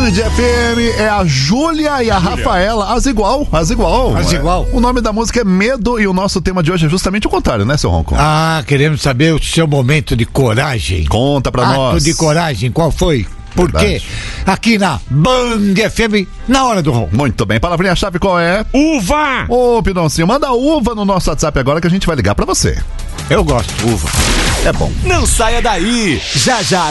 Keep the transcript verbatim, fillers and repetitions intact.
Band F M, é a Júlia e a Júlia. Rafaela, as igual, as igual. As igual. O nome da música é Medo e o nosso tema de hoje é justamente o contrário, né, seu Ronco? Ah, queremos saber o seu momento de coragem. Conta pra Ato nós. de coragem, qual foi? Por quê? Aqui na Band F M, na hora do ronco. Muito bem, palavrinha-chave qual é? Uva! Ô, Pidoncinho, manda uva no nosso WhatsApp agora que a gente vai ligar pra você. Eu gosto. Uva. É bom. Não saia daí. Já já